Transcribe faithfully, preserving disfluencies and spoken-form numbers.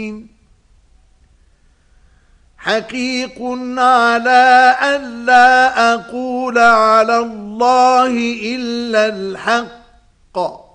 حقيق على أن لا أقول على الله إلا الحق